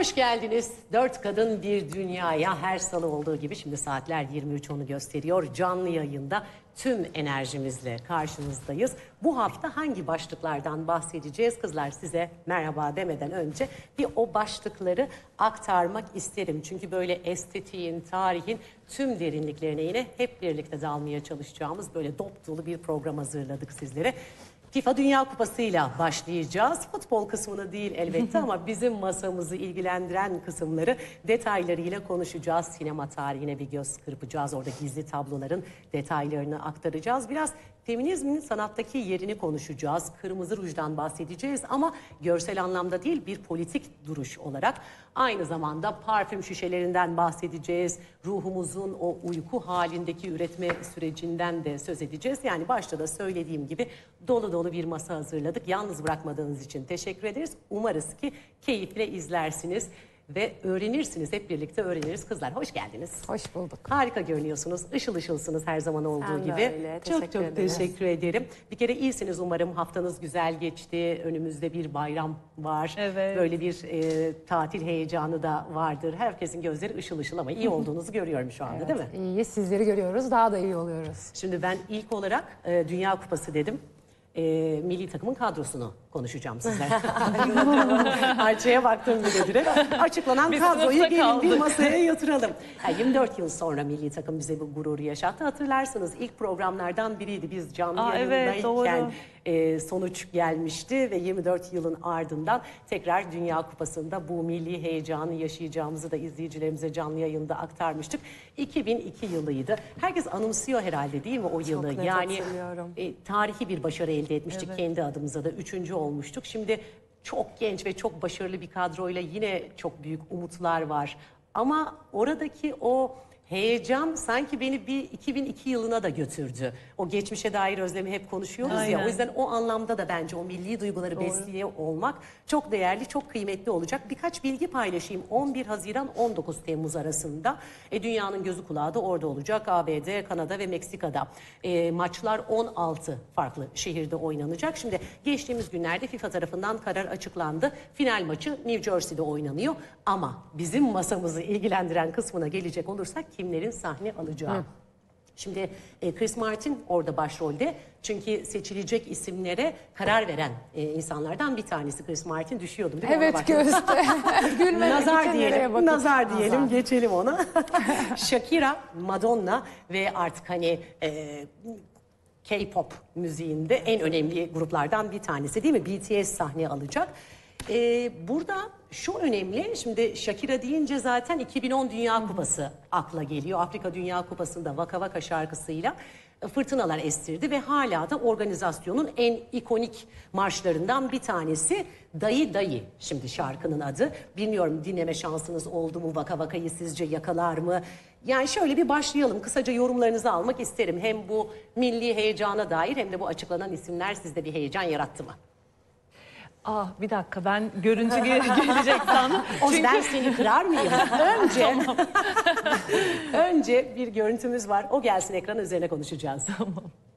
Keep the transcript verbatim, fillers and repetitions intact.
Hoş geldiniz. Dört kadın bir dünyaya, her salı olduğu gibi şimdi saatler yirmi üç onu gösteriyor. Canlı yayında tüm enerjimizle karşınızdayız. Bu hafta hangi başlıklardan bahsedeceğiz? Kızlar, size merhaba demeden önce bir o başlıkları aktarmak isterim. Çünkü böyle estetiğin, tarihin tüm derinliklerine yine hep birlikte dalmaya çalışacağımız böyle dop dolu bir program hazırladık sizlere. FIFA Dünya Kupası'yla başlayacağız. Futbol kısmını değil elbette ama bizim masamızı ilgilendiren kısımları detaylarıyla konuşacağız. Sinema tarihine bir göz kırpacağız. Orada gizli tabloların detaylarını aktaracağız. Biraz feminizmin sanattaki yerini konuşacağız. Kırmızı rujdan bahsedeceğiz ama görsel anlamda değil, bir politik duruş olarak. Aynı zamanda parfüm şişelerinden bahsedeceğiz. Ruhumuzun o uyku halindeki üretme sürecinden de söz edeceğiz. Yani başta da söylediğim gibi dolu dolu bir masa hazırladık. Yalnız bırakmadığınız için teşekkür ederiz. Umarız ki keyifle izlersiniz ve öğrenirsiniz. Hep birlikte öğreniriz. Kızlar, hoş geldiniz. Hoş bulduk. Harika görünüyorsunuz. Işıl ışılsınız her zaman olduğu Sen de gibi. öyle. Çok Teşekkür çok ederiz. teşekkür ederim. Bir kere iyisiniz umarım. Haftanız güzel geçti. Önümüzde bir bayram var. Evet. Böyle bir e, tatil heyecanı da vardır. Herkesin gözleri ışıl ışıl ama iyi olduğunuzu görüyorum şu anda, Evet, değil mi? İyi, sizleri görüyoruz. Daha da iyi oluyoruz. Şimdi ben ilk olarak e, Dünya Kupası dedim. E, milli takımın kadrosunu konuşacağım sizlerle. Parçaya baktım bile direkt. Açıklanan Biz kadroyu sınıfta gelin bir kaldık. masaya yatıralım. Yani yirmi dört yıl sonra milli takım bize bu gururu yaşattı. Hatırlarsınız, ilk programlardan biriydi. Biz canlı Aa, evet, yayındayken doğru. e, sonuç gelmişti ve yirmi dört yılın ardından tekrar Dünya Kupası'nda bu milli heyecanı yaşayacağımızı da izleyicilerimize canlı yayında aktarmıştık. iki bin iki yılıydı. Herkes anımsıyor herhalde, değil mi o yılı? net Yani hatırlıyorum. e, tarihi bir başarı elde etmiştik, Evet. kendi adımıza da üçüncü olmuştuk. Şimdi çok genç ve çok başarılı bir kadroyla yine çok büyük umutlar var. Ama oradaki o heyecan sanki beni bir iki bin iki yılına da götürdü. O geçmişe dair özlemi hep konuşuyoruz ya. Aynen. O yüzden o anlamda da bence o milli duyguları besliyor olmak çok değerli, çok kıymetli olacak. Birkaç bilgi paylaşayım. on bir Haziran on dokuz Temmuz arasında e, dünyanın gözü kulağı da orada olacak. A B D, Kanada ve Meksika'da. E, maçlar on altı farklı şehirde oynanacak. Şimdi geçtiğimiz günlerde FIFA tarafından karar açıklandı. Final maçı New Jersey'de oynanıyor. Ama bizim masamızı ilgilendiren kısmına gelecek olursak kimlerin sahne alacağı. Hı. Şimdi e, Chris Martin orada başrolde. Çünkü seçilecek isimlere karar veren e, insanlardan bir tanesi Chris Martin. Düşüyordum değil mi? Ona Evet, baktım. gözde. Gülmemek Nazar için nereye diyelim, bakayım? nazar diyelim, Nazar. geçelim ona. Shakira, Madonna ve artık hani e, K-pop müziğinde en önemli gruplardan bir tanesi, değil mi? B T S sahne alacak. Ee, burada şu önemli, şimdi Shakira deyince zaten iki bin on Dünya Kupası akla geliyor. Afrika Dünya Kupası'nda Waka Waka şarkısıyla fırtınalar estirdi ve hala da organizasyonun en ikonik marşlarından bir tanesi. Dayı Dayı şimdi şarkının adı. Bilmiyorum, dinleme şansınız oldu mu? Waka Waka'yı sizce yakalar mı? Yani şöyle bir başlayalım. Kısaca yorumlarınızı almak isterim. Hem bu milli heyecana dair hem de bu açıklanan isimler sizde bir heyecan yarattı mı? Ah, bir dakika, ben görüntü ge- gelecek sandım. O Çünkü ben seni kırar mıyım? Önce, önce bir görüntümüz var. O gelsin, ekranın üzerine konuşacağız. Tamam.